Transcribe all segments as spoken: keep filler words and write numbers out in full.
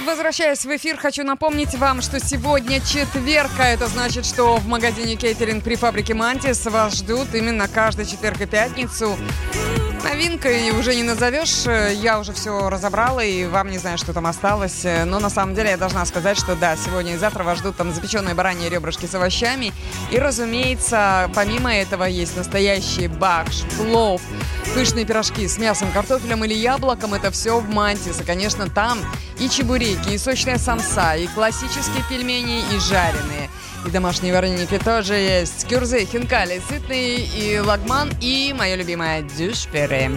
Возвращаясь в эфир, хочу напомнить вам, что сегодня четверг, а это значит, что в магазине кейтеринг при фабрике Мантис вас ждут именно каждый четверг и пятницу. Новинкой уже не назовешь, я уже все разобрала, и вам не знаю, что там осталось. Но на самом деле я должна сказать, что да, сегодня и завтра вас ждут там запеченные бараньи ребрышки с овощами. И, разумеется, помимо этого есть настоящий бакш, плов, пышные пирожки с мясом, картофелем или яблоком. Это все в Мантис. И, конечно, там и чебуреки, и сочная самса, и классические пельмени, и жареные. И домашние вареники тоже есть. Кюрзы, хинкали, сытный и лагман, и мое любимое дюшпере.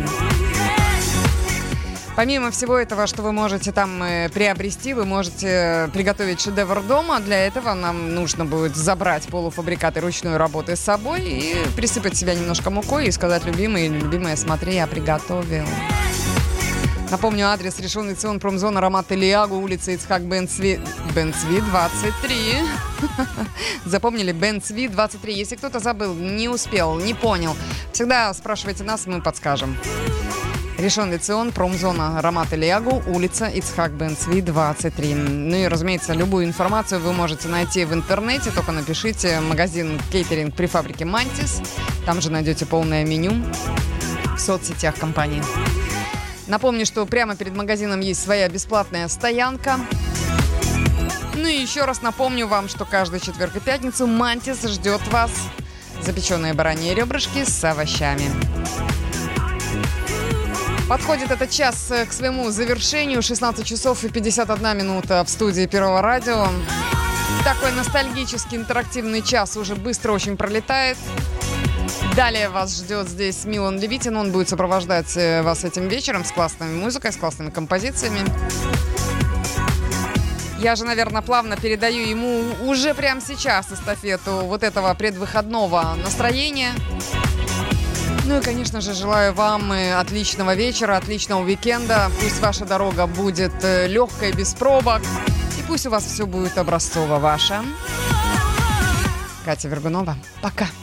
Помимо всего этого, что вы можете там э, приобрести, вы можете приготовить шедевр дома. Для этого нам нужно будет забрать полуфабрикаты ручной работы с собой и присыпать себя немножко мукой и сказать: любимый, любимая, смотри, я приготовил. Напомню, адрес: Решенный Цион, промзона, Рамат Элиагу, улица Ицхак бен Цви... бен Цви, двадцать три. Запомнили? бен Цви, двадцать три. Если кто-то забыл, не успел, не понял, всегда спрашивайте нас, мы подскажем. Решенный Цион, промзона, Рамат Элиагу, улица Ицхак бен Цви, двадцать три. Ну и, разумеется, любую информацию вы можете найти в интернете. Только напишите магазин кейтеринг при фабрике Мантис. Там же найдете полное меню в соцсетях компании. Напомню, что прямо перед магазином есть своя бесплатная стоянка. Ну и еще раз напомню вам, что каждый четверг и пятницу Мантис ждет вас. Запеченные бараньи ребрышки с овощами. Подходит этот час к своему завершению. шестнадцать часов и пятьдесят одна минута в студии Первого радио. Такой ностальгический интерактивный час уже быстро очень пролетает. Далее вас ждет здесь Милан Левитин. Он будет сопровождать вас этим вечером с классной музыкой, с классными композициями. Я же, наверное, плавно передаю ему уже прямо сейчас эстафету вот этого предвыходного настроения. Ну и, конечно же, желаю вам отличного вечера, отличного уикенда. Пусть ваша дорога будет легкой, без пробок. И пусть у вас все будет образцово. Ваша Катя Вергунова. Пока.